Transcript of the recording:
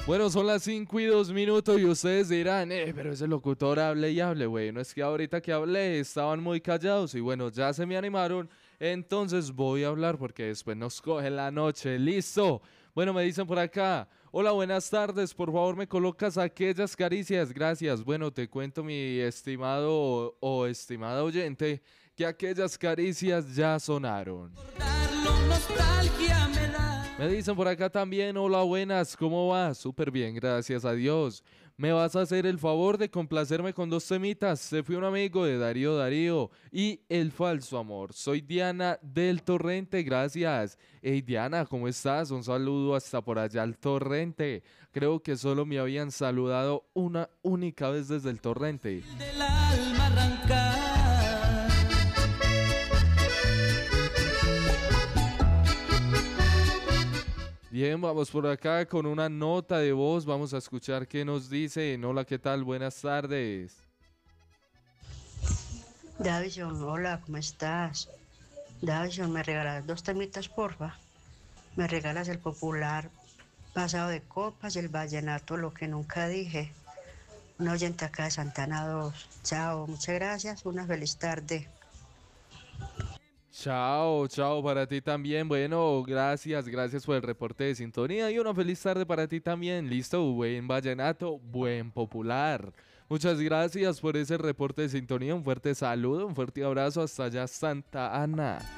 Bueno, son las 5:02 y ustedes dirán, pero ese locutor hable y hable, güey. No es que ahorita que hablé estaban muy callados y bueno, ya se me animaron. Entonces voy a hablar porque después nos coge la noche. ¿Listo? Bueno, me dicen por acá. Hola, buenas tardes. Por favor, me colocas aquellas caricias. Gracias. Bueno, te cuento, mi estimado o estimada oyente, que aquellas caricias ya sonaron. Me dicen por acá también, hola buenas, ¿cómo vas? Súper bien, gracias a Dios. ¿Me vas a hacer el favor de complacerme con dos temitas? Se fue un amigo de Darío y El Falso Amor. Soy Diana del Torrente, gracias. Hey Diana, ¿cómo estás? Un saludo hasta por allá al Torrente. Creo que solo me habían saludado una única vez desde el Torrente. Del alma arrancar. Bien, vamos por acá con una nota de voz. Vamos a escuchar qué nos dicen. Hola, ¿qué tal? Buenas tardes. Davison, hola, ¿cómo estás? Davison, ¿me regalas dos temitas, porfa? Me regalas el popular Pasado de Copas y el vallenato Lo que nunca dije. Un oyente acá de Santana 2. Chao, muchas gracias, una feliz tarde. Chao, chao para ti también. Bueno, gracias por el reporte de sintonía y una feliz tarde para ti también. Listo, buen vallenato, buen popular. Muchas gracias por ese reporte de sintonía. Un fuerte saludo, un fuerte abrazo hasta allá, Santa Ana.